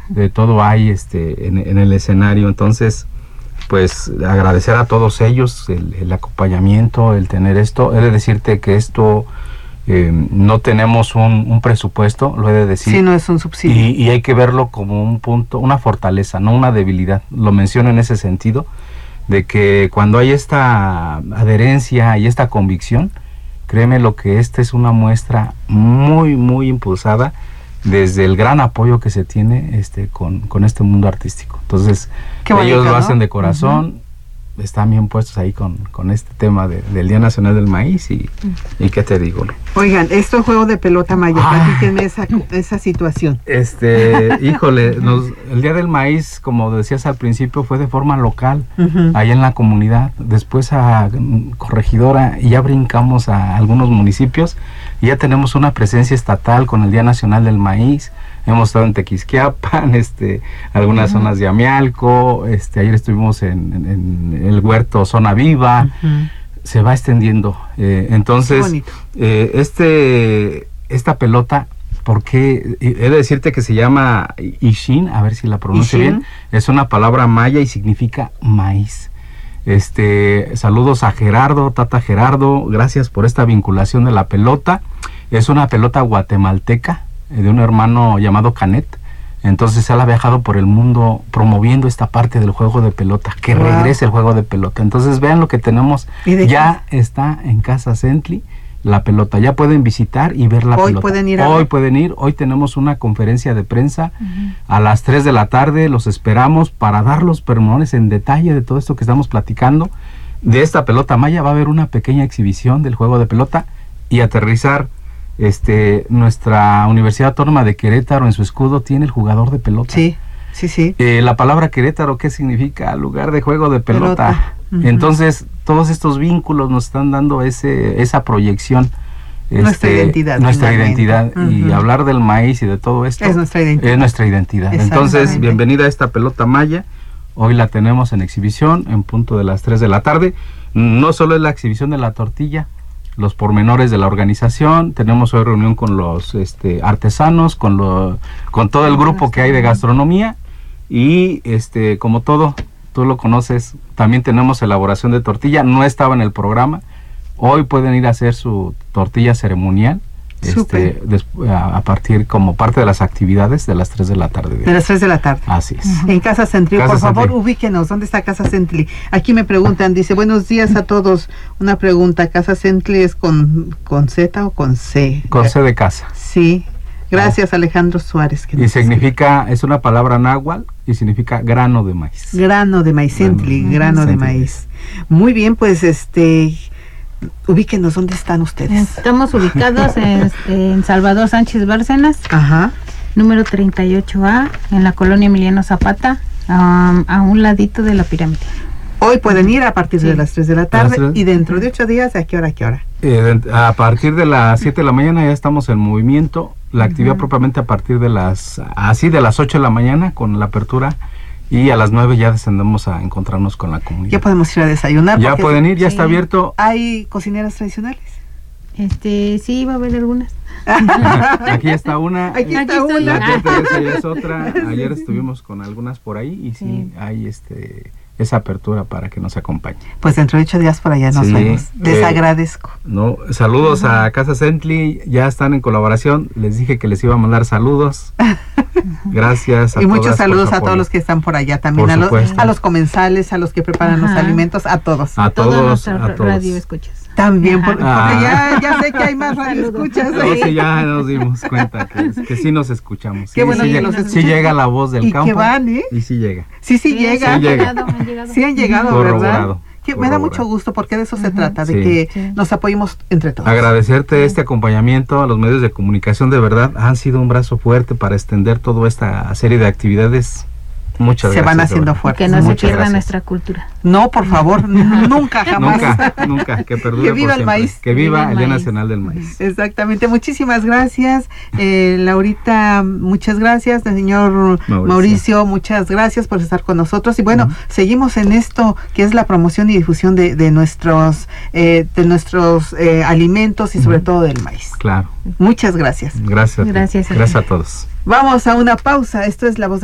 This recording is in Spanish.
de todo hay en el escenario. Entonces, pues agradecer a todos ellos el acompañamiento, el tener esto. He de decirte que esto no tenemos un presupuesto, lo he de decir. Sí, no es un subsidio. Y hay que verlo como un punto, una fortaleza, no una debilidad. Lo menciono en ese sentido, de que cuando hay esta adherencia y esta convicción, créeme lo que esta es una muestra muy, muy impulsada desde el gran apoyo que se tiene con este mundo artístico. Entonces, ellos lo hacen de corazón, están bien puestos ahí con este tema del Día Nacional del Maíz y qué te digo, ¿no? Oigan, esto es juego de pelota maya, platíquenme esa situación. Híjole, el Día del Maíz, como decías al principio, fue de forma local, ahí en la comunidad, después a Corregidora, y ya brincamos a algunos municipios, y ya tenemos una presencia estatal con el Día Nacional del Maíz. Hemos estado en Tequisquiapan, algunas zonas de Amialco, ayer estuvimos en el huerto Zona Viva, se va extendiendo. Entonces, esta pelota, porque he de decirte que se llama Ixin, a ver si la pronuncio bien, es una palabra maya y significa maíz. Saludos a Gerardo, Tata Gerardo, gracias por esta vinculación de la pelota. Es una pelota guatemalteca, de un hermano llamado Canet. Entonces él ha viajado por el mundo promoviendo esta parte del juego de pelota, que regrese el juego de pelota. Entonces vean lo que tenemos, ya está en Casa Centli la pelota, ya pueden visitar y ver la pelota. Hoy pueden ir, hoy tenemos una conferencia de prensa a las 3 de la tarde, los esperamos para dar los pormenores en detalle de todo esto que estamos platicando. De esta pelota maya va a haber una pequeña exhibición del juego de pelota y aterrizar. Nuestra Universidad Autónoma de Querétaro en su escudo tiene el jugador de pelota. Sí. La palabra Querétaro, ¿qué significa? Lugar de juego de pelota. Entonces, todos estos vínculos nos están dando esa proyección. Nuestra identidad. Y hablar del maíz y de todo esto es nuestra identidad. Entonces, bienvenida a esta pelota maya. Hoy la tenemos en exhibición en punto de las 3 de la tarde. No solo es la exhibición de la tortilla, los pormenores de la organización. Tenemos hoy reunión con los artesanos, con todo el grupo que hay de gastronomía, y como todo, tú lo conoces, también tenemos elaboración de tortilla. No estaba en el programa, hoy pueden ir a hacer su tortilla ceremonial a partir como parte de las actividades de las 3 de la tarde. De las 3 de la tarde. Así es. En Casa Centli, por favor, ubíquenos. ¿Dónde está Casa Centli? Aquí me preguntan, dice, buenos días a todos. Una pregunta, ¿Casa Centli es con Z o con C? Con C de casa. Sí. Gracias, Alejandro Suárez. Y significa, es una palabra náhuatl y significa grano de maíz. Grano de maíz, Centli, grano de maíz. Muy bien, pues ubíquenos, ¿dónde están ustedes? Estamos ubicados en Salvador Sánchez Bárcenas, número 38A, en la colonia Emiliano Zapata, a un ladito de la pirámide. Hoy pueden ir a partir de las 3 de la tarde y dentro de 8 días, ¿a qué hora? A partir de las 7 de la mañana ya estamos en movimiento. La actividad propiamente a partir de las 8 de la mañana con la apertura, y a las 9 ya descendemos a encontrarnos con la comunidad. Ya podemos ir a desayunar. Ya pueden ir, ya está abierto. ¿Hay cocineras tradicionales? Sí, va a haber algunas. Aquí está una. Aquí está una. La tía Teresa ya es otra. Ayer estuvimos con algunas por ahí y sí hay esa apertura para que nos acompañe. Pues dentro de 8 días por allá nos vemos. Les agradezco. Saludos a Casa Centli, ya están en colaboración. Les dije que les iba a mandar saludos. Gracias a y muchos saludos a todos los que están por allá también, a los comensales, a los que preparan los alimentos, a todos. A todos. Radio escuchas. También, porque ya sé que hay más radio escuchas. Sí, ya nos dimos cuenta que sí nos escuchamos. Qué bueno que los escuchan. Sí llega la voz del campo. Y que van, Y sí llega. Sí llega. Sí han llegado, corroborado. ¿Verdad? Me da mucho gusto porque de eso se trata, de que nos apoyemos entre todos. Agradecerte este acompañamiento a los medios de comunicación, de verdad han sido un brazo fuerte para extender toda esta serie de actividades. Muchas gracias. Se van haciendo fuertes. Que no se pierda nuestra cultura. No, por favor, nunca, jamás. Nunca, que perdure. Que viva el maíz. Que viva el Día Nacional del Maíz. Exactamente, muchísimas gracias. Laurita, muchas gracias. El señor Mauricio, muchas gracias por estar con nosotros. Y bueno, seguimos en esto que es la promoción y difusión de nuestros alimentos y sobre todo del maíz. Claro. Muchas gracias. Gracias a todos. Vamos a una pausa. Esto es La Voz